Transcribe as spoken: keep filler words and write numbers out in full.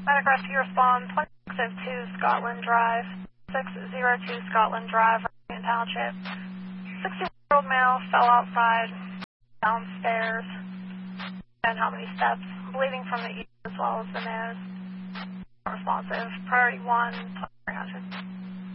Medic Rescue respond, six oh two Scotland Drive, six oh two Scotland Drive, Ryan Township. sixty-year-old male fell outside, downstairs, and how many steps? Bleeding from the ear as well as the nose. Responsive. Priority one, three hundred.